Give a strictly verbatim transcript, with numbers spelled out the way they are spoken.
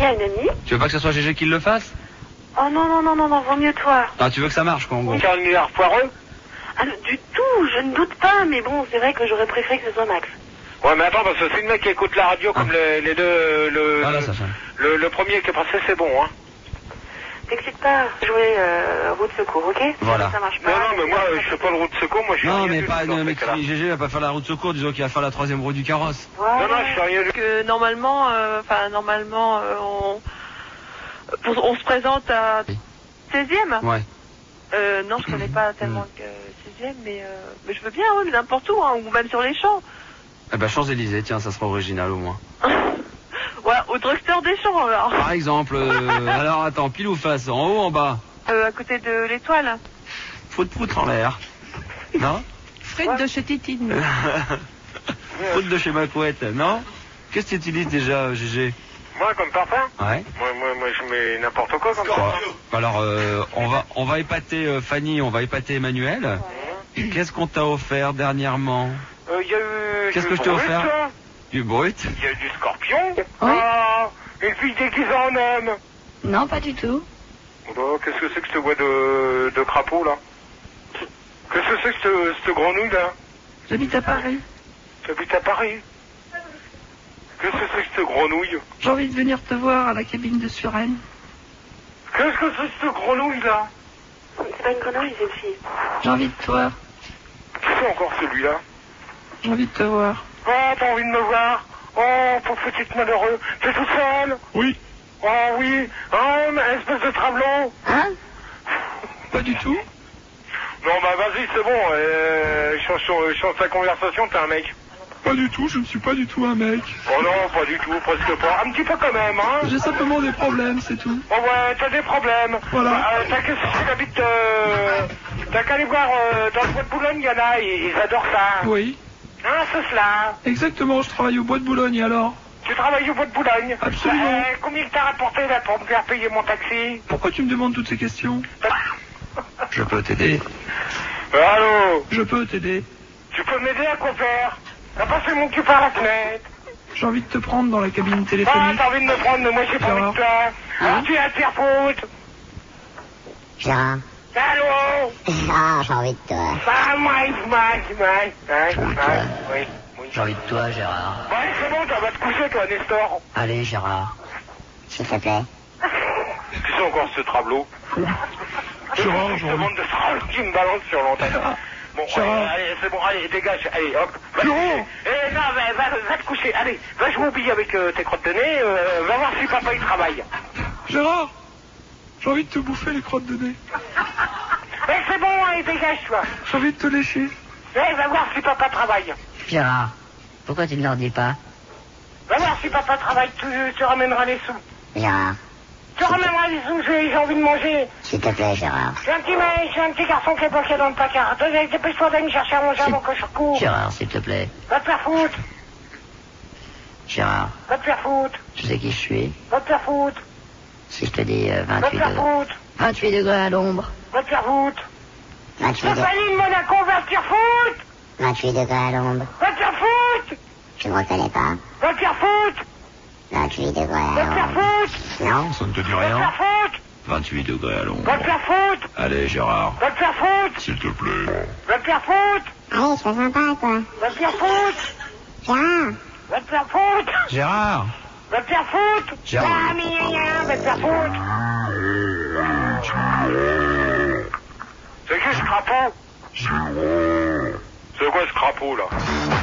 à une amie. Tu veux pas que ce soit Gégé qui le fasse? Oh non, non, non, non, non, vaut mieux toi. Ah, tu veux que ça marche, quoi, en gros? C'est un milliard foireux? Ah, du tout, je ne doute pas, mais bon, c'est vrai que j'aurais préféré que ce soit Max. Ouais, mais attends, parce que c'est le mec qui écoute la radio comme ah. les, les deux... Le, ah là, ça fait. Le, le premier qui est passé, c'est bon, hein. T'excites pas, jouer euh, roue de secours, ok? Voilà. Ça marche pas. Non, non, mais moi, je fais pas le roue de secours, moi, je suis Non, rien mais du pas, tout dans non, ce mais cas-là. Gégé va pas faire la roue de secours, disons qu'il va faire la troisième roue du carrosse. Voilà. Non, non, je suis rien du tout. Que normalement, enfin, euh, normalement, euh, on, pour, on se présente à seizième. Ouais. Euh, non, je connais pas tellement que seizième, mais, euh, mais je veux bien, oui, mais n'importe où, hein, ou même sur les champs. Eh ben, Champs-Élysées, tiens, ça sera original au moins. Ouais, au drugstore des champs, alors. Par exemple, euh, alors attends, pile ou face, en haut, en bas? Euh, à côté de l'étoile. Prout prout en l'air. Non? Frites ouais. de chez Titine. Prout de chez Macouette, non? Qu'est-ce que tu utilises déjà, Gégé? Moi, comme parfum? Ouais. Moi, moi, moi, je mets n'importe quoi comme ça. Alors, euh, on va, on va épater euh, Fanny, on va épater Emmanuel. Ouais. Qu'est-ce qu'on t'a offert dernièrement? Euh, y a eu... Qu'est-ce que je t'ai offert? Du brut. Il y a du scorpion. Oui. Ah, une fille déguisée en homme. Non, pas du tout. Oh, qu'est-ce que c'est que ce bois de, de crapaud, là? Qu'est-ce que c'est que ce, ce grenouille, là? J'habite à Paris. J'habite à Paris. Qu'est-ce que c'est que ce grenouille? J'ai envie de venir te voir à la cabine de Suresnes. Qu'est-ce que c'est que ce grenouille, là? C'est pas une grenouille, c'est une fille. J'ai envie de te voir. Qui c'est encore celui-là? J'ai envie de te voir. Oh, t'as envie de me voir? Oh, pauvre petite malheureux. T'es tout seul? Oui. Oh oui. Oh, mais espèce de travelot. Hein? Pas du tout. Non, bah vas-y, c'est bon. Euh, change, change ta conversation, t'es un mec. Pas du tout, je ne suis pas du tout un mec. Oh non, pas du tout, presque pas. Un petit peu quand même, hein. J'ai simplement des problèmes, c'est tout. Oh ouais, t'as des problèmes. Voilà. Bah, euh, t'as qu'à si t'habites... Euh, t'as qu'à aller voir euh, dans le bois de Boulogne, il y en a, ils, ils adorent ça. Oui. Hein, c'est cela. Exactement, je travaille au bois de Boulogne, alors. Tu travailles au bois de Boulogne? Absolument. Bah, euh, combien t'as rapporté là pour me faire payer mon taxi? Pourquoi tu me demandes toutes ces questions? Je peux t'aider. Allô? Je peux t'aider. Tu peux m'aider à quoi faire? T'as passé mon cul par la fenêtre. J'ai envie de te prendre dans la cabine Ah, téléphonique. t'as envie de me prendre, mais moi j'ai pas envie de toi. Ah, tu es à te faire foutre. Gérard. Allô? Ah, j'ai envie de toi. Ah, Mike, Mike, Mike. Hein, hein, oui, oui. J'ai envie de toi, Gérard. Ouais, c'est bon, t'as va te coucher, toi, Nestor. Allez, Gérard. S'il te plaît. Qui c'est encore ce travelot? Gérard, Je demande de se qui me balance sur l'antenne. Bon, allez, allez, c'est bon, allez, dégage, allez, hop. Va te coucher. Eh, non, va, va, va te coucher, allez, va jouer au billet avec euh, tes crottes de nez, euh, va voir si papa il travaille. Gérard, j'ai envie de te bouffer les crottes de nez. Eh, c'est bon, allez, dégage, toi. J'ai envie de te lécher. Eh, va voir si papa travaille. Gérard, pourquoi tu ne leur dis pas? Va voir si papa travaille, tu, tu ramèneras les sous. Gérard. Tu ramèneras les sous, j'ai j'ai envie de manger. S'il te plaît, Gérard. J'ai un petit mec, j'ai un petit garçon qui est bloqué dans le placard. Dépêche-toi d'aller me chercher à manger avant que je cours. Gérard, s'il te plaît. Va te faire foutre. Gérard, Va te faire foutre. tu sais qui je suis? Va te faire foutre. Si je te dis euh, Va te vingt-huit faire degrés. foutre. vingt-huit degrés à l'ombre. Va te faire foutre. vingt-huit, de... Stéphanie de Monaco, va te faire foutre. vingt-huit degrés à l'ombre. Va te faire foutre. Tu me reconnais pas? Va te faire foutre. vingt-huit degrés Va à te faire l'ombre. foutre. Non? Ça ne te dit Va te rien? faire foutre. vingt-huit degrés à Va te l'ombre. faire foutre. Allez, Gérard. Va te faire foutre. S'il te plaît. Va te faire foutre. Allez, sois sympa, quoi. Va te faire foutre. Gérard. Va te faire foutre. Gérard. Va te faire foutre. Gérard. Ah, mais gna, gna, va te faire foutre. C'est qui ce crapaud? C'est quoi ce crapaud, là?